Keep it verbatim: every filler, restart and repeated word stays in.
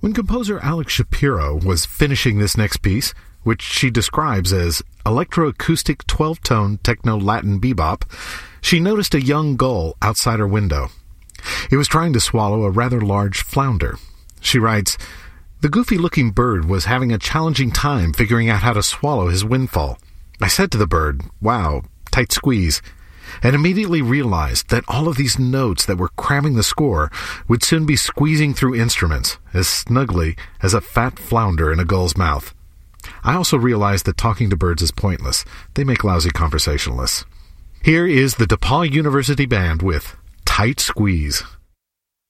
When composer Alex Shapiro was finishing this next piece, which she describes as electroacoustic twelve-tone techno-Latin bebop, she noticed a young gull outside her window. It was trying to swallow a rather large flounder. She writes, "The goofy-looking bird was having a challenging time figuring out how to swallow his windfall. I said to the bird, 'Wow, tight squeeze,' and immediately realized that all of these notes that were cramming the score would soon be squeezing through instruments as snugly as a fat flounder in a gull's mouth. I also realized that talking to birds is pointless. They make lousy conversationalists." Here is the DePaul University Band with Tight Squeeze.